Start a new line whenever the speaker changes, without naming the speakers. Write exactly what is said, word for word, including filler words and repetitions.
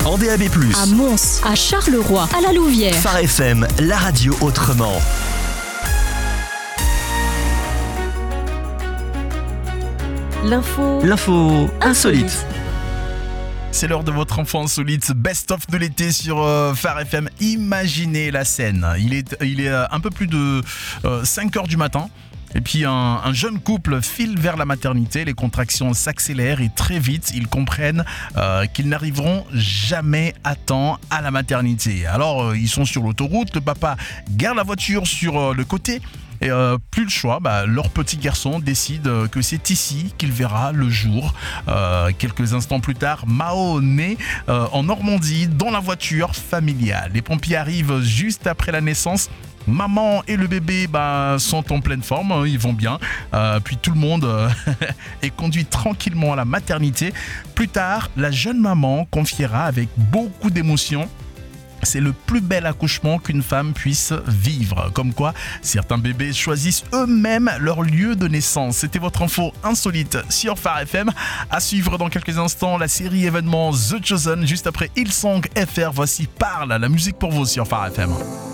en D A B plus,
à Mons, à Charleroi, à la Louvière.
Phare F M, la radio autrement.
L'info.
L'info insolite.
C'est l'heure de votre enfant insolite, best-of de l'été sur euh, Phare F M. Imaginez la scène. Il est, il est euh, un peu plus de euh, cinq heures du matin. Et puis un, un jeune couple file vers la maternité, les contractions s'accélèrent et très vite ils comprennent euh, qu'ils n'arriveront jamais à temps à la maternité. Alors euh, ils sont sur l'autoroute, le papa garde la voiture sur euh, le côté. Et euh, plus le choix, bah, leur petit garçon décide euh, que c'est ici qu'il verra le jour. Euh, quelques instants plus tard, Mao naît euh, en Normandie dans la voiture familiale. Les pompiers arrivent juste après la naissance. Maman et le bébé bah, sont en pleine forme, hein, ils vont bien. Euh, puis tout le monde euh, est conduit tranquillement à la maternité. Plus tard, la jeune maman confiera avec beaucoup d'émotion: c'est le plus bel accouchement qu'une femme puisse vivre. Comme quoi, certains bébés choisissent eux-mêmes leur lieu de naissance. C'était votre info insolite sur Phare F M. À suivre dans quelques instants la série événement The Chosen. Juste après Hillsong F R, voici Parle, la musique pour vous sur Phare F M.